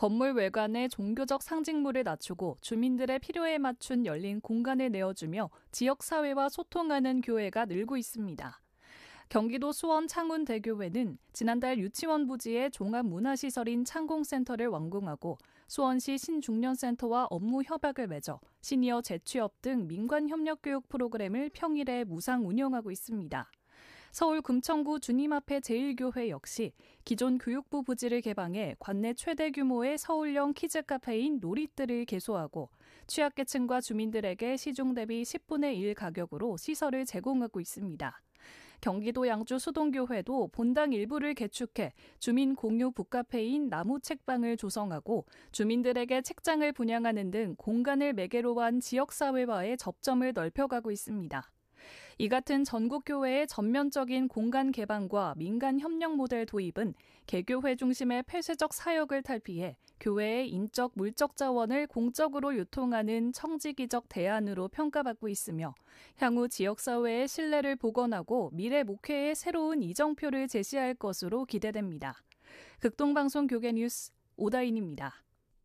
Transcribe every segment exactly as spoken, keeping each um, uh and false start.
건물 외관에 종교적 상징물을 낮추고 주민들의 필요에 맞춘 열린 공간을 내어주며 지역사회와 소통하는 교회가 늘고 있습니다. 경기도 수원 창운대교회는 지난달 유치원 부지에 종합문화시설인 창공센터를 완공하고 수원시 신중년센터와 업무 협약을 맺어 시니어 재취업 등 민관협력교육 프로그램을 평일에 무상 운영하고 있습니다. 서울 금천구 주님앞에 제일교회 역시 기존 교육부 부지를 개방해 관내 최대 규모의 서울형 키즈카페인 놀이뜰을 개소하고 취약계층과 주민들에게 시중 대비 십분의 일 가격으로 시설을 제공하고 있습니다. 경기도 양주 수동교회도 본당 일부를 개축해 주민 공유 북카페인 나무책방을 조성하고 주민들에게 책장을 분양하는 등 공간을 매개로 한 지역사회와의 접점을 넓혀가고 있습니다. 이 같은 전국교회의 전면적인 공간 개방과 민간 협력 모델 도입은 개교회 중심의 폐쇄적 사역을 탈피해 교회의 인적, 물적 자원을 공적으로 유통하는 청지기적 대안으로 평가받고 있으며 향후 지역사회의 신뢰를 복원하고 미래 목회의 새로운 이정표를 제시할 것으로 기대됩니다. 극동방송 교계뉴스 오다인입니다.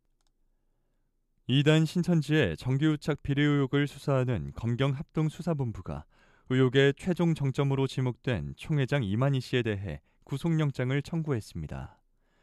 이단 신천지의 정기유착 비리 의혹을 수사하는 검경합동수사본부가 의혹의 최종 정점으로 지목된 총회장 이만희 씨에 대해 구속영장을 청구했습니다.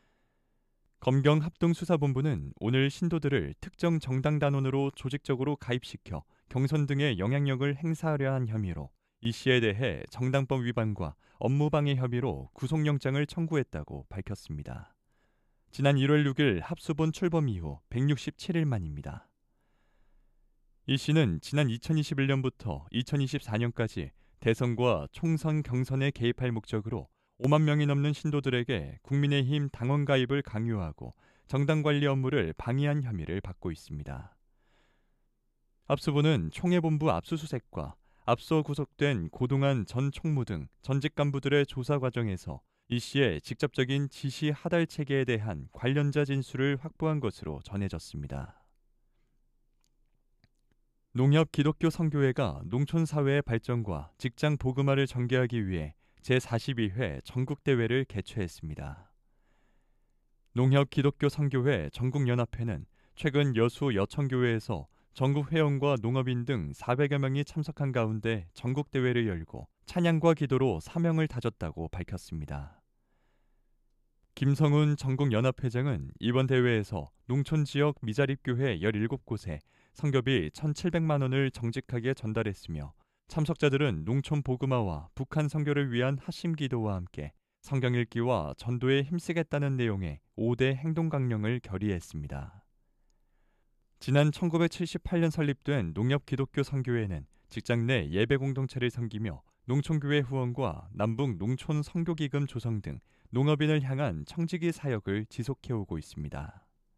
검경합동수사본부는 오늘 신도들을 특정 정당 단원으로 조직적으로 가입시켜 경선 등의 영향력을 행사하려 한 혐의로 이 씨에 대해 정당법 위반과 업무방해 혐의로 구속영장을 청구했다고 밝혔습니다. 지난 일월 육일 합수본 출범 이후 백육십칠일 만입니다. 이 씨는 지난 이천이십일년부터 이천이십사년까지 대선과 총선 경선에 개입할 목적으로 오만 명이 넘는 신도들에게 국민의힘 당원 가입을 강요하고 정당 관리 업무를 방해한 혐의를 받고 있습니다. 합수본은 총회본부 압수수색과 앞서 구속된 고동환 전 총무 등 전직 간부들의 조사 과정에서 이 씨의 직접적인 지시 하달 체계에 대한 관련자 진술을 확보한 것으로 전해졌습니다. 농협 기독교 선교회가 농촌사회의 발전과 직장 보그마를 전개하기 위해 제사십이회 전국대회를 개최했습니다. 농협 기독교 선교회 전국연합회는 최근 여수 여천교회에서 전국 회원과 농업인 등 사백여 명이 참석한 가운데 전국대회를 열고 찬양과 기도로 사명을 다졌다고 밝혔습니다. 김성훈 전국연합회장은 이번 대회에서 농촌지역 미자립교회 열일곱 곳에 선교비 천칠백만 원을 정직하게 전달했으며 참석자들은 농촌 복음화와 북한 선교를 위한 합심 기도와 함께 성경 읽기와 전도에 힘쓰겠다는 내용의 오대 행동 강령을 결의했습니다. 지난 천구백칠십팔년 설립된 농협 기독교 선교회는 직장 내 예배 공동체를 섬기며 농촌교회 후원과 남북 농촌 선교기금 조성 등 농업인을 향한 청지기 사역을 지속해오고 있습니다.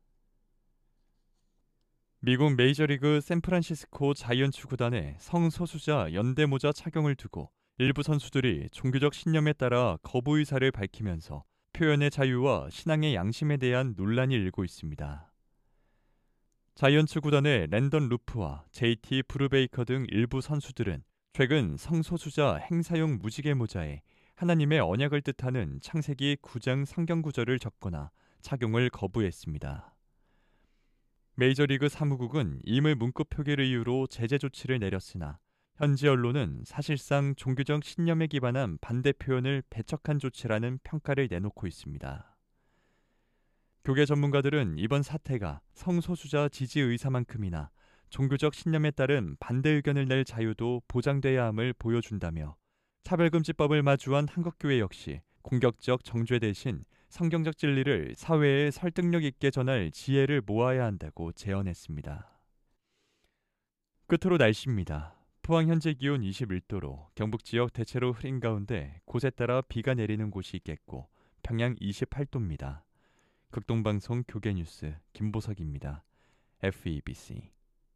미국 메이저리그 샌프란시스코 자이언츠 구단의 성소수자 연대모자 착용을 두고 일부 선수들이 종교적 신념에 따라 거부 의사를 밝히면서 표현의 자유와 신앙의 양심에 대한 논란이 일고 있습니다. 자이언츠 구단의 랜던 루프와 제이티 브루베이커 등 일부 선수들은 최근 성소수자 행사용 무지개 모자에 하나님의 언약을 뜻하는 창세기 구장 성경 구절을 적거나 착용을 거부했습니다. 메이저리그 사무국은 이물 문구 표기를 이유로 제재 조치를 내렸으나 현지 언론은 사실상 종교적 신념에 기반한 반대 표현을 배척한 조치라는 평가를 내놓고 있습니다. 교계 전문가들은 이번 사태가 성소수자 지지 의사만큼이나 종교적 신념에 따른 반대 의견을 낼 자유도 보장돼야 함을 보여준다며 차별금지법을 마주한 한국교회 역시 공격적 정죄 대신 성경적 진리를 사회에 설득력 있게 전할 지혜를 모아야 한다고 제언했습니다. 끝으로 날씨입니다. 포항 현재 기온 이십일도로 경북 지역 대체로 흐린 가운데 곳에 따라 비가 내리는 곳이 있겠고 평양 이십팔도입니다. 극동방송 교계뉴스 김보석입니다. 에프이비씨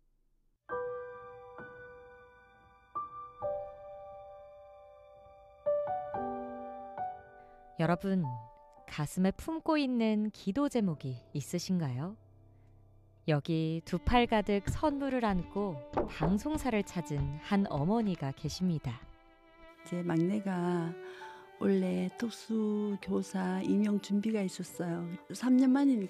여러분, 가슴에 품고 있는 기도 제목이 있으신가요? 여기 두 팔 가득 선물을 안고 방송사를 찾은 한 어머니가 계십니다. 제 막내가 원래 특수 교사 임용 준비가 있었어요. 삼 년 만이니까